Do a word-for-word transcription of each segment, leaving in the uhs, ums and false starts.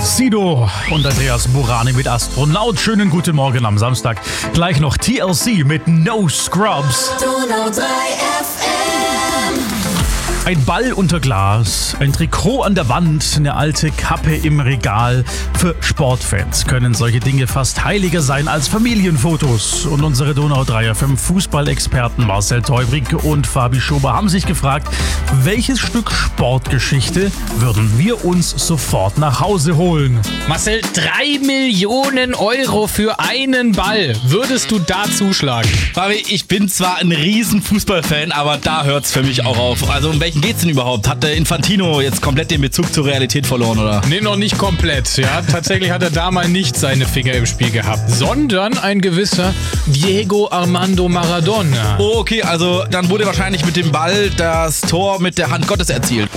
Sido und Andreas Burani mit Astronaut. Schönen guten Morgen am Samstag. Gleich noch T L C mit No Scrubs. Donau drei F M. Ein Ball unter Glas, ein Trikot an der Wand, eine alte Kappe im Regal. Für Sportfans können solche Dinge fast heiliger sein als Familienfotos. Und unsere Donau drei F M Fußballexperten Marcel Teubrig und Fabi Schober haben sich gefragt, welches Stück Sportgeschichte würden wir uns sofort nach Hause holen? Marcel, drei Millionen Euro für einen Ball. Würdest du da zuschlagen? Fabi, ich bin zwar ein riesen Fußballfan, aber da hört's für mich auch auf. Also um welchen geht's denn überhaupt? Hat der Infantino jetzt komplett den Bezug zur Realität verloren, oder? Nee, noch nicht komplett. Ja, tatsächlich hat er da mal nicht seine Finger im Spiel gehabt, sondern ein gewisser Diego Armando Maradona. Oh, okay, also dann wurde wahrscheinlich mit dem Ball das Tor mit der Hand Gottes erzielt.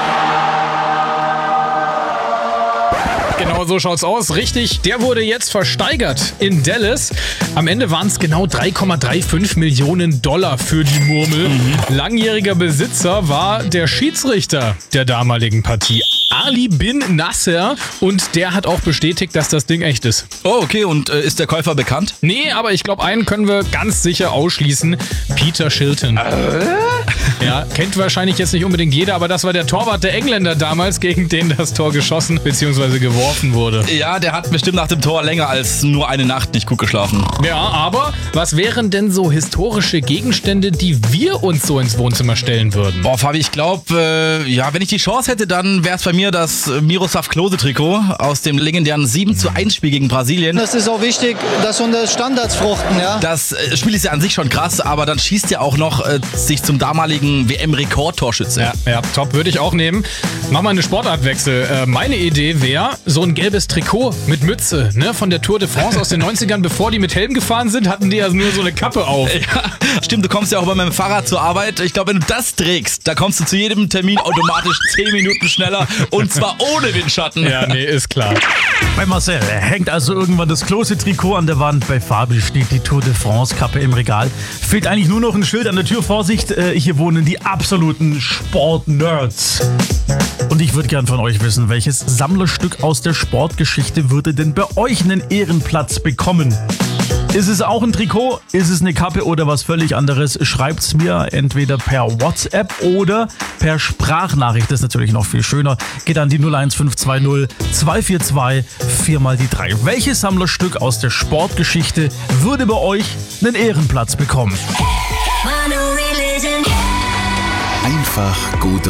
Genau so schaut's aus. Richtig, der wurde jetzt versteigert in Dallas. Am Ende waren es genau drei Komma fünfunddreißig Millionen Dollar für die Murmel. Mhm. Langjähriger Besitzer war der Schiedsrichter der damaligen Partie, Ali bin Nasser, und der hat auch bestätigt, dass das Ding echt ist. Oh, okay, und äh, ist der Käufer bekannt? Nee, aber ich glaube, einen können wir ganz sicher ausschließen. Peter Shilton. Äh? Ja, kennt wahrscheinlich jetzt nicht unbedingt jeder, aber das war der Torwart der Engländer damals, gegen den das Tor geschossen bzw. geworfen wurde. Ja, der hat bestimmt nach dem Tor länger als nur eine Nacht nicht gut geschlafen. Ja, aber was wären denn so historische Gegenstände, die wir uns so ins Wohnzimmer stellen würden? Boah, Fabi, ich glaube, äh, ja, wenn ich die Chance hätte, dann wäre es bei mir das Miroslav Klose-Trikot aus dem legendären sieben zu eins Spiel gegen Brasilien. Das ist auch wichtig, dass unsere Standards fruchten, ja. Das äh, Spiel ist ja an sich schon krass, aber dann schießt er auch noch äh, sich zum damaligen W M-Rekordtorschütze. Ja, ja, top, würde ich auch nehmen. Mach mal eine Sportartwechsel. Äh, meine Idee wäre so ein gelbes Trikot mit Mütze, ne, von der Tour de France aus den neunzigern. Bevor die mit Helm gefahren sind, hatten die ja nur so eine Kappe auf. Ja, stimmt, du kommst ja auch bei meinem Fahrrad zur Arbeit. Ich glaube, wenn du das trägst, da kommst du zu jedem Termin automatisch zehn Minuten schneller, und zwar ohne Windschatten. Ja, nee, ist klar. Bei Marcel hängt also irgendwann das Klose-Trikot an der Wand. Bei Fabi steht die Tour de France-Kappe im Regal. Fehlt eigentlich nur noch ein Schild an der Tür. Vorsicht, äh, hier wohnen die absoluten Sport-Nerds. Und ich würde gern von euch wissen, welches Sammlerstück aus der Sportgeschichte würde denn bei euch einen Ehrenplatz bekommen? Ist es auch ein Trikot? Ist es eine Kappe oder was völlig anderes? Schreibt's mir entweder per WhatsApp oder per Sprachnachricht. Das ist natürlich noch viel schöner. Geht an die null eins fünf zwei null zwei vier zwei vier mal die drei. Welches Sammlerstück aus der Sportgeschichte würde bei euch einen Ehrenplatz bekommen? Einfach gut